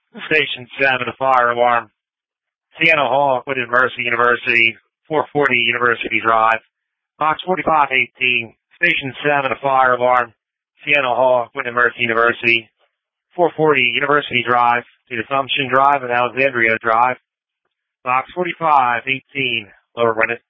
Station 7, a fire alarm. Sienna Hall, Whitman Mercy University, 440 University Drive. Box 4518, Station 7, a fire alarm. Sienna Hall, Whitman Mercy University, 440 University Drive, to Assumption Drive and Alexandria Drive. Box 4518, Lower Reddit.